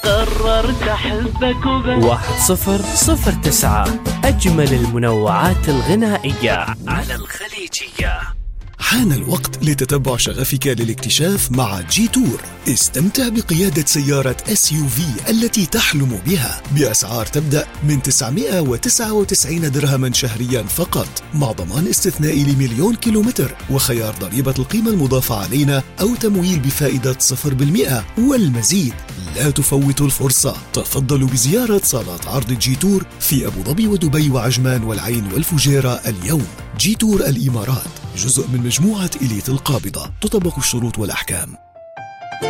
قررت أحبك وبس. 1009 أجمل المنوعات الغنائية على الخليجية. حان الوقت لتتبع شغفك للاكتشاف مع جي تور. استمتع بقيادة سيارة SUV التي تحلم بها بأسعار تبدأ من 999 درهما شهريا فقط، مع ضمان استثنائي ل1,000,000 كيلومتر وخيار ضريبة القيمة المضافة علينا أو تمويل بفائدة 0% والمزيد. لا تفوتوا الفرصة، تفضلوا بزيارة صالات عرض جي تور في أبو ظبي ودبي وعجمان والعين والفجيرة اليوم. جي تور الإمارات جزء من مجموعة إليت القابضة، تطبق الشروط والأحكام.